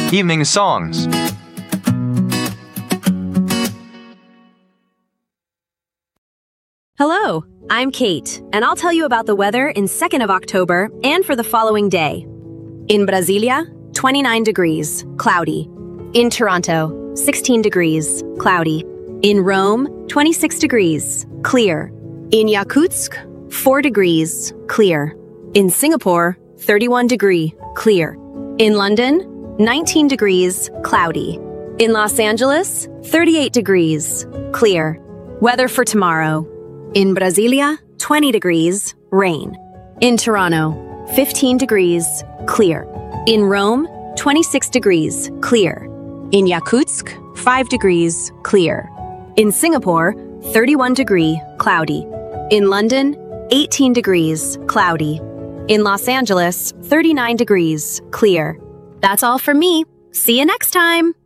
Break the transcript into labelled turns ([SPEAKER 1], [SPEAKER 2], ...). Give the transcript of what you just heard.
[SPEAKER 1] Evening songs.
[SPEAKER 2] Hello, I'm Kate, and I'll tell you about the weather in 2nd of October and for the following day. In Brasilia, 29 degrees, cloudy. In Toronto, 16 degrees, cloudy. In Rome, 26 degrees, clear. In Yakutsk, 4 degrees, clear. In Singapore, 31 degree, clear. In London, 19 degrees, cloudy. In Los Angeles, 38 degrees, clear. Weather for tomorrow. In Brasilia, 20 degrees, rain. In Toronto, 15 degrees, clear. In Rome, 26 degrees, clear. In Yakutsk, 5 degrees, clear. In Singapore, 31 degree, cloudy. In London, 18 degrees, cloudy. In Los Angeles, 39 degrees, clear. That's all from me. See you next time!